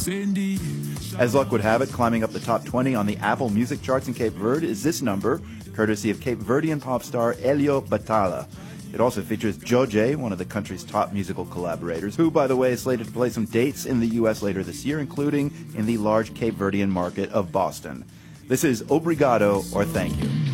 As luck would have it, climbing up the top 20 on the Apple Music charts in Cape Verde is this number, courtesy of Cape Verdean pop star Elio Batala. It also features Joje, one of the country's top musical collaborators, who, by the way, is slated to play some dates in the U.S. later this year, including in the large Cape Verdean market of Boston. This is Obrigado, or Thank You.